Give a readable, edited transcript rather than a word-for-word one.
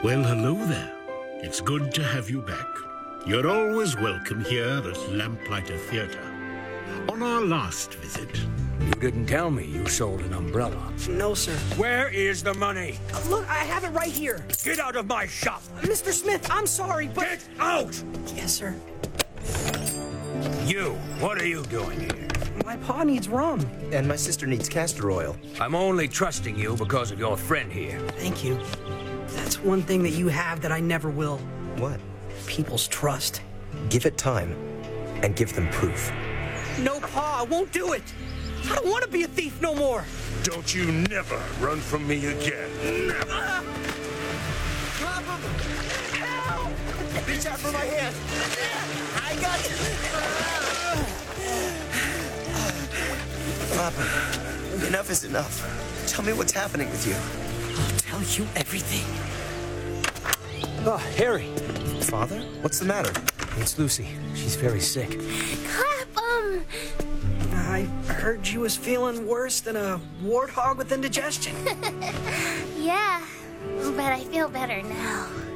Well, hello there. It's good to have you back. You're always welcome here at Lamplighter Theatre. On our last visit... You didn't tell me you sold an umbrella. No, sir. Where is the money? Look, I have it right here. Get out of my shop! Mr. Smith, I'm sorry, but... Get out! Yes, sir. You, what are you doing here? My pa needs rum. And my sister needs castor oil. I'm only trusting you because of your friend here. Thank you. That's one thing that you have that I never will. What? People's trust. Give it time, and give them proof. No, Pa, I won't do it. I don't want to be a thief no more. Don't you never run from me again. Never. Drop him! Help! Reach out for my hand. I got it. Papa, enough is enough. Tell me what's happening with you. I'll tell you everything. Oh, Harry. Father? What's the matter? It's Lucy. She's very sick. Clap 'em! I heard you was feeling worse than a warthog with indigestion. Yeah, but I feel better now.